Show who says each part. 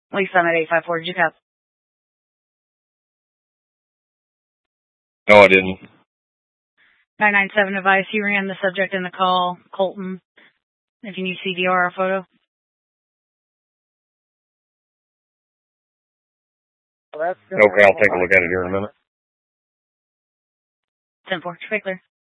Speaker 1: Lisa on at 854. Did you cop?
Speaker 2: No, I didn't.
Speaker 1: 997 advice. You ran the subject in the call, Colton. If you need CVR or photo.
Speaker 2: Okay, I'll take a look at it here in a minute.
Speaker 1: 10-4. Clear.